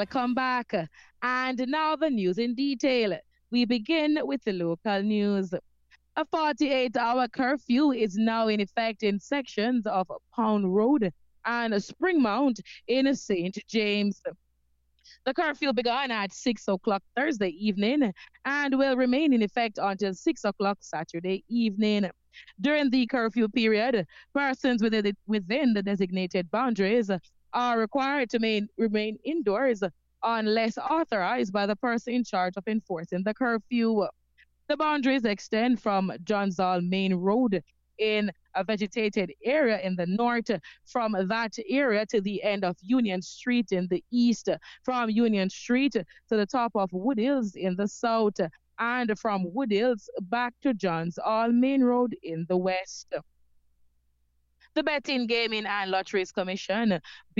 Welcome back. And now the news in detail. We begin with the local news. A 48-hour curfew is now in effect in sections of Pound Road and Springmount in St. James. The curfew began at 6 o'clock Thursday evening and will remain in effect until 6 o'clock Saturday evening. During the curfew period, persons within the designated boundaries are required to remain indoors unless authorized by the person in charge of enforcing the curfew. The boundaries extend from Johns Hall Main Road in a vegetated area in the north, from that area to the end of Union Street in the east, from Union Street to the top of Wood Hills in the south, and from Wood Hills back to Johns Hall Main Road in the west. The Betting, Gaming and Lotteries Commission,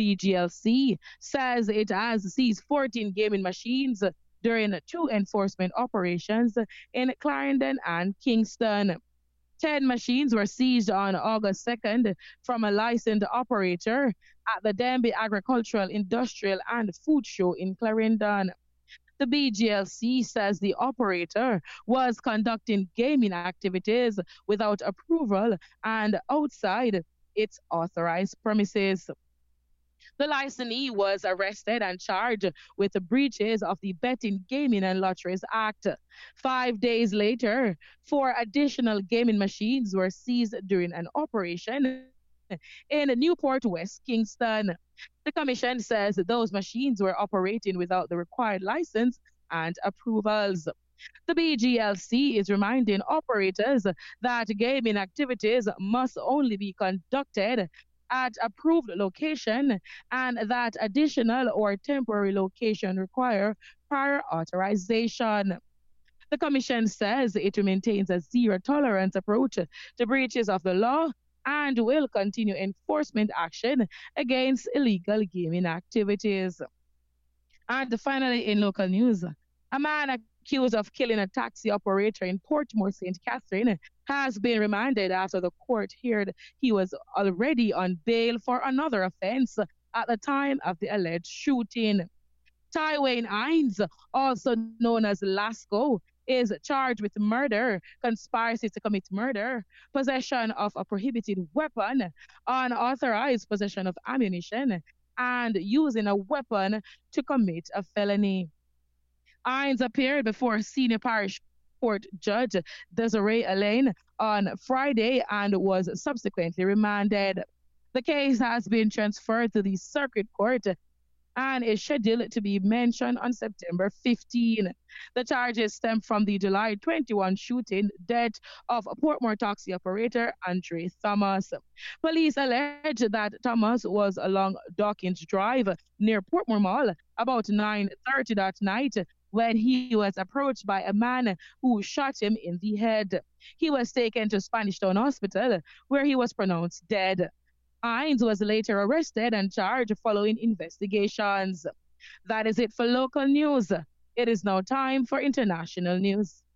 BGLC, says it has seized 14 gaming machines during two enforcement operations in Clarendon and Kingston. 10 machines were seized on August 2nd from a licensed operator at the Denby Agricultural, Industrial and Food Show in Clarendon. The BGLC says the operator was conducting gaming activities without approval and outside its authorized premises. The licensee was arrested and charged with the breaches of the Betting, Gaming and Lotteries Act. 5 days later, four additional gaming machines were seized during an operation in Newport West, Kingston. The commission says those machines were operating without the required license and approvals. The BGLC is reminding operators that gaming activities must only be conducted at approved location and that additional or temporary location require prior authorization. The Commission says it maintains a zero tolerance approach to breaches of the law and will continue enforcement action against illegal gaming activities. And finally, in local news, a man accused of killing a taxi operator in Portmore, St. Catherine, has been remanded after the court heard he was already on bail for another offense at the time of the alleged shooting. Tywayne Hines, also known as Lasco, is charged with murder, conspiracy to commit murder, possession of a prohibited weapon, unauthorized possession of ammunition, and using a weapon to commit a felony. Hines appeared before Senior Parish Court Judge Desiree Elaine on Friday and was subsequently remanded. The case has been transferred to the Circuit Court and is scheduled to be mentioned on September 15. The charges stem from the July 21 shooting death of Portmore taxi operator Andre Thomas. Police allege that Thomas was along Dawkins Drive near Portmore Mall about 9:30 that night when he was approached by a man who shot him in the head. He was taken to Spanish Town Hospital where he was pronounced dead. Hines was later arrested and charged following investigations. That is it for local news. It is now time for international news.